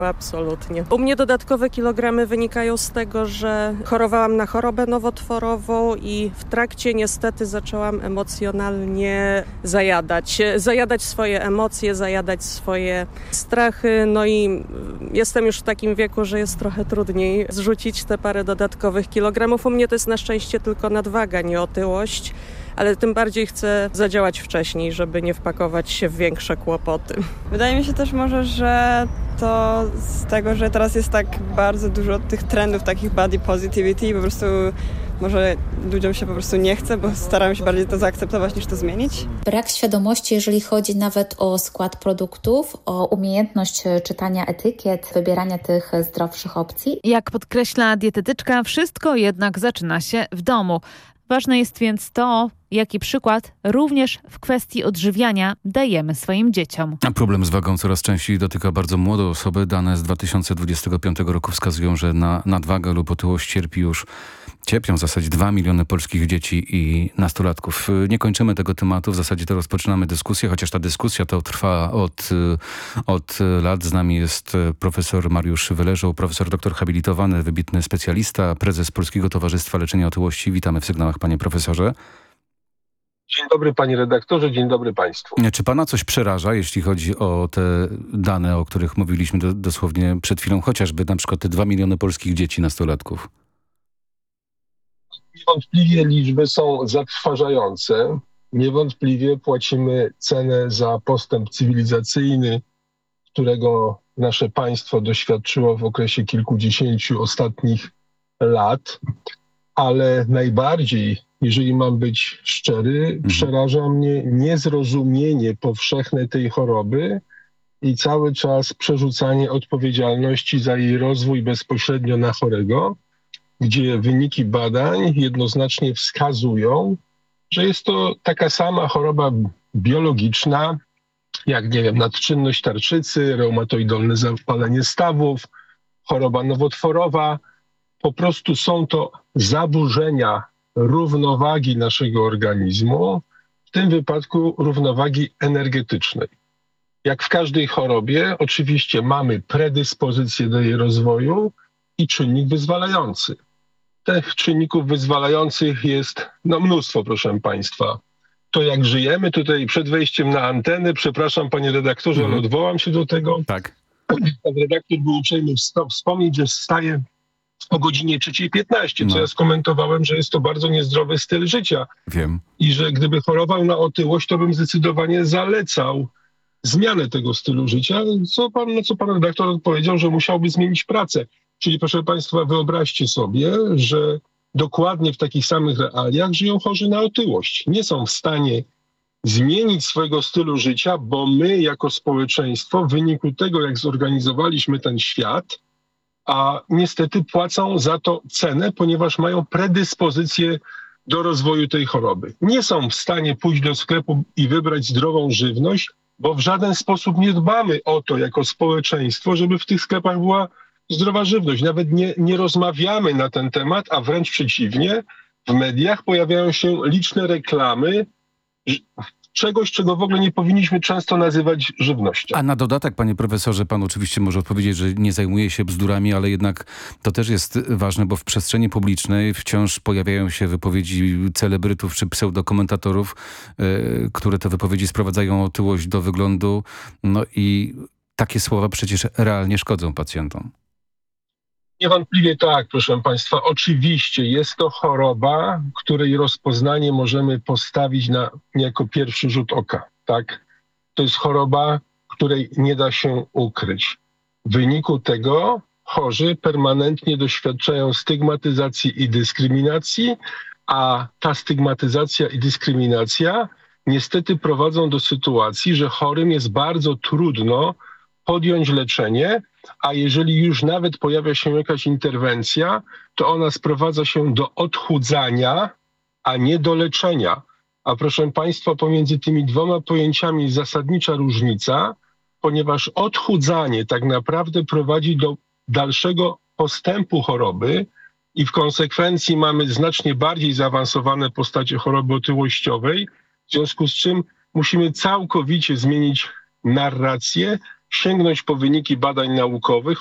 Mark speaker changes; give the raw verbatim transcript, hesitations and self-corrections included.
Speaker 1: Absolutnie. U mnie dodatkowe kilogramy wynikają z tego, że chorowałam na chorobę nowotworową i w trakcie niestety zaczęłam emocjonalnie zajadać. Zajadać swoje emocje, zajadać swoje strachy. No i jestem już w takim wieku, że jest trochę trudniej zrzucić te parę dodatkowych kilogramów. U mnie to jest na szczęście tylko nadwaga, nie otyłość. Ale tym bardziej chcę zadziałać wcześniej, żeby nie wpakować się w większe kłopoty.
Speaker 2: Wydaje mi się też może, że to z tego, że teraz jest tak bardzo dużo tych trendów takich body positivity i po prostu może ludziom się po prostu nie chce, bo starają się bardziej to zaakceptować niż to zmienić.
Speaker 3: Brak świadomości, jeżeli chodzi nawet o skład produktów, o umiejętność czytania etykiet, wybierania tych zdrowszych opcji.
Speaker 4: Jak podkreśla dietetyczka, wszystko jednak zaczyna się w domu. Ważne jest więc to, jaki przykład również w kwestii odżywiania dajemy swoim dzieciom.
Speaker 5: A problem z wagą coraz częściej dotyka bardzo młode osoby. Dane z dwa tysiące dwudziestego piątego roku wskazują, że na nadwagę lub otyłość cierpi już Cierpią w zasadzie dwa miliony polskich dzieci i nastolatków. Nie kończymy tego tematu, w zasadzie to rozpoczynamy dyskusję, chociaż ta dyskusja to trwa od, od lat. Z nami jest profesor Mariusz Wyleżał, profesor doktor habilitowany, wybitny specjalista, prezes Polskiego Towarzystwa Leczenia Otyłości. Witamy w sygnałach, panie profesorze.
Speaker 6: Dzień dobry panie redaktorze, dzień dobry państwu.
Speaker 5: Czy pana coś przeraża, jeśli chodzi o te dane, o których mówiliśmy do, dosłownie przed chwilą, chociażby na przykład te dwa miliony polskich dzieci nastolatków?
Speaker 6: Niewątpliwie liczby są zatrważające. Niewątpliwie płacimy cenę za postęp cywilizacyjny, którego nasze państwo doświadczyło w okresie kilkudziesięciu ostatnich lat. Ale najbardziej, jeżeli mam być szczery, mhm. przeraża mnie niezrozumienie powszechne tej choroby i cały czas przerzucanie odpowiedzialności za jej rozwój bezpośrednio na chorego, gdzie wyniki badań jednoznacznie wskazują, że jest to taka sama choroba biologiczna, jak, nie wiem, nadczynność tarczycy, reumatoidalne zapalenie stawów, choroba nowotworowa. Po prostu są to zaburzenia równowagi naszego organizmu, w tym wypadku równowagi energetycznej. Jak w każdej chorobie, oczywiście mamy predyspozycję do jej rozwoju i czynnik wyzwalający. Tych czynników wyzwalających jest no, mnóstwo, proszę państwa. To jak żyjemy, tutaj przed wejściem na antenę, przepraszam panie redaktorze, mm. ale odwołam się do tego.
Speaker 5: Tak.
Speaker 6: Pan redaktor był uprzejmy wspomnieć, że wstaje o godzinie trzeciej piętnaście, co no. ja skomentowałem, że jest to bardzo niezdrowy styl życia.
Speaker 5: Wiem. I
Speaker 6: że gdyby chorował na otyłość, to bym zdecydowanie zalecał zmianę tego stylu życia, co pan, na co pan redaktor odpowiedział, że musiałby zmienić pracę. Czyli proszę państwa, wyobraźcie sobie, że dokładnie w takich samych realiach żyją chorzy na otyłość. Nie są w stanie zmienić swojego stylu życia, bo my jako społeczeństwo w wyniku tego, jak zorganizowaliśmy ten świat, a niestety płacą za to cenę, ponieważ mają predyspozycję do rozwoju tej choroby. Nie są w stanie pójść do sklepu i wybrać zdrową żywność, bo w żaden sposób nie dbamy o to jako społeczeństwo, żeby w tych sklepach była zdrowa żywność. Nawet nie, nie rozmawiamy na ten temat, a wręcz przeciwnie, w mediach pojawiają się liczne reklamy czegoś, czego w ogóle nie powinniśmy często nazywać żywnością.
Speaker 5: A na dodatek, panie profesorze, pan oczywiście może odpowiedzieć, że nie zajmuje się bzdurami, ale jednak to też jest ważne, bo w przestrzeni publicznej wciąż pojawiają się wypowiedzi celebrytów czy pseudokomentatorów, yy, które te wypowiedzi sprowadzają otyłość do wyglądu. No i takie słowa przecież realnie szkodzą pacjentom.
Speaker 6: Niewątpliwie tak, proszę państwa. Oczywiście jest to choroba, której rozpoznanie możemy postawić na jako pierwszy rzut oka. Tak? To jest choroba, której nie da się ukryć. W wyniku tego chorzy permanentnie doświadczają stygmatyzacji i dyskryminacji, a ta stygmatyzacja i dyskryminacja niestety prowadzą do sytuacji, że chorym jest bardzo trudno podjąć leczenie, a jeżeli już nawet pojawia się jakaś interwencja, to ona sprowadza się do odchudzania, a nie do leczenia. A proszę państwa, pomiędzy tymi dwoma pojęciami jest zasadnicza różnica, ponieważ odchudzanie tak naprawdę prowadzi do dalszego postępu choroby i w konsekwencji mamy znacznie bardziej zaawansowane postacie choroby otyłościowej, w związku z czym musimy całkowicie zmienić narrację sięgnąć po wyniki badań naukowych,